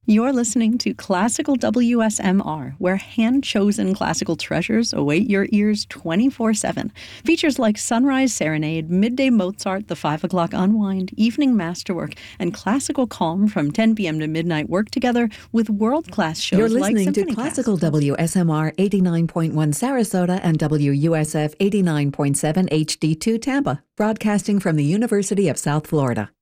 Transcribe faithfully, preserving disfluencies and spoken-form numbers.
You're listening to Classical W S M R, where hand-chosen classical treasures await your ears twenty-four seven. Features like Sunrise Serenade, Midday Mozart, The five o'clock Unwind, Evening Masterwork, and Classical Calm from ten p.m. to midnight work together with world-class shows You're like listening to Symphony Classical Cast. W S M R eighty-nine point one Sarasota and W U S F eighty-nine point seven H D two Tampa, broadcasting from the University of South Florida.